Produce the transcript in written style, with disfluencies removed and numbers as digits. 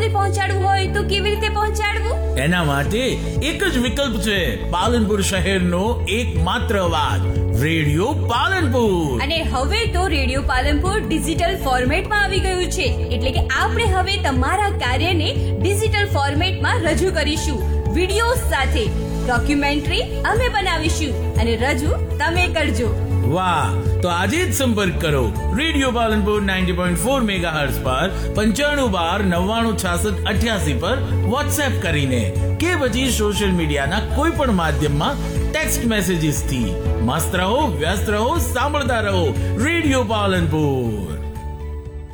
સુધી પહોંચાડવું હોય તો કેવી રીતે પહોંચાડવું? એના માટે એક જ વિકલ્પ છે, પાલનપુર શહેરનો એકમાત્ર અવાજ, રેડિયો પાલનપુર. અને હવે તો રેડિયો પાલનપુર ડિજિટલ ફોર્મેટમાં આવી ગયું છે, એટલે કે આપણે હવે તમારા કાર્યને ડિજિટલ ફોર્મેટમાં રજૂ કરીશું. વિડિયો સાથે ડોક્યુમેન્ટરી અમે બનાવીશું અને રજૂ તમે કરજો. વાહ, તો આજે જ સંપર્ક કરો રેડિયો પાલનપુર 90.4 મેગાહર્ટ્ઝ પર 9512996688 પર વોટ્સએપ કરીને કે પછી સોશિયલ મીડિયાના કોઈ પણ માધ્યમમાં ટેક્સ્ટ મેસેજીસ થી. મસ્ત રહો, વ્યસ્ત રહો, સાંભળતા રહો રેડિયો પાલનપુર.